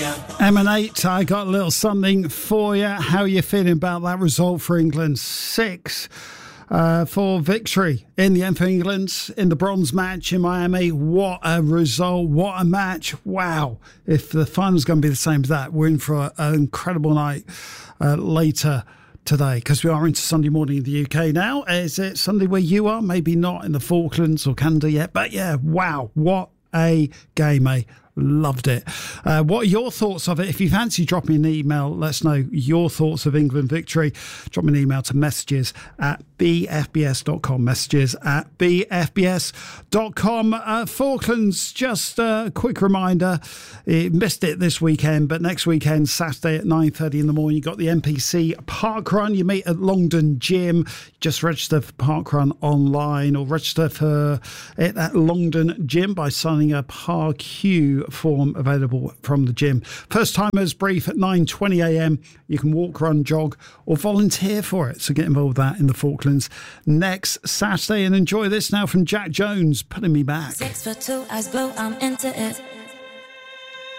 M&8, I got a little something for you. How are you feeling about that result for England? 6 for victory in the end for England in the bronze match in Miami. What a result. What a match. Wow. If the final's going to be the same as that, we're in for an incredible night later today, because we are into Sunday morning in the UK now. Is it Sunday where you are? Maybe not in the Falklands or Canada yet, but yeah, wow. What a game, eh? Loved it. What are your thoughts of it? If you fancy dropping an email, let us know your thoughts of England victory. Drop me an email to messages@bfbs.com. Messages@bfbs.com. Falklands, just a quick reminder, it missed it this weekend, but next weekend, Saturday at 9:30 in the morning, you got the NPC Park Run. You meet at Longdon Gym. Just register for Park Run online or register for it at Longdon Gym by signing a ParQ form available from the gym. First timers brief at 9:20 a.m. You can walk, run, jog or volunteer for it. So get involved with that in the Falklands next Saturday, and enjoy this now from Jack Jones, Putting Me Back. 6'2", eyes blue, I'm into it.